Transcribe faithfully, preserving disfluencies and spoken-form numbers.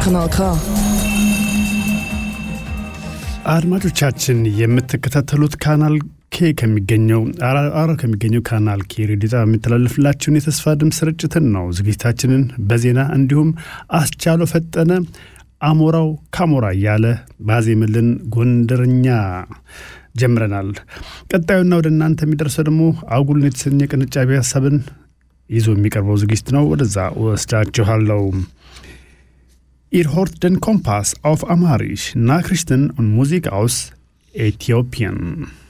Kanal K. አድማጮቻችን የምትከታተሉት ካናል ኬ ከሚገኘው አራ ከሚገኘው ካናል ኬ ሬዲዮ የሚተላለፍላችሁን የተስፋ ድምጽ ስርጭትን ነው። ዝግጅታችንን በዜና እንዲሁም አስቻሎ ፈጠነ አሞራው ካሞራ ያለ ባዜምልን ጎንደርኛ ጀምረናል። ቀጣዩና ወደ እናንተ የሚደርሰው ደግሞ አጉል የተሰኘ ቅንጫቢ ሐሳብን ይዞ የሚቀርበው ዝግጅት ነው። ወደዛ ወስዳችኋለሁ። Ihr hört den Kompass auf Amharisch, Nachrichten und Musik aus Äthiopien.